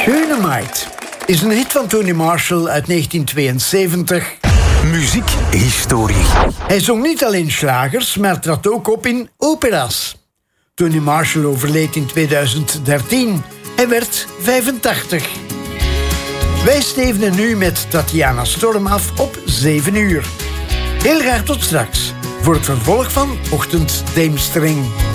Schöne Maid is een hit van Tony Marshall uit 1972. Muziekhistorie. Hij zong niet alleen slagers, maar trad ook op in opera's. Tony Marshall overleed in 2013. Hij werd 85. Wij stevenen nu met Tatjana Storm af op 7 uur. Heel graag tot straks voor het vervolg van Ochtend Deemstering.